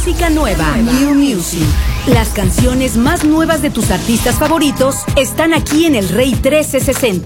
música nueva. New Music. Las canciones más nuevas de tus artistas favoritos están aquí en el Rey 1360.